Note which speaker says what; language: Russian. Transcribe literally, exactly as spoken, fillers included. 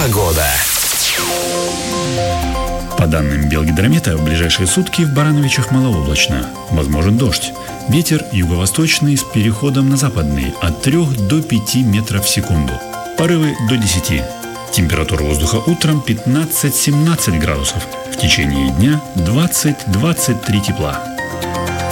Speaker 1: Погода.
Speaker 2: По данным Белгидромета, в ближайшие сутки в Барановичах малооблачно. Возможен дождь. Ветер юго-восточный с переходом на западный от трёх до пяти метров в секунду. Порывы до десяти. Температура воздуха утром пятнадцать-семнадцать градусов. В течение дня двадцать-двадцать три тепла.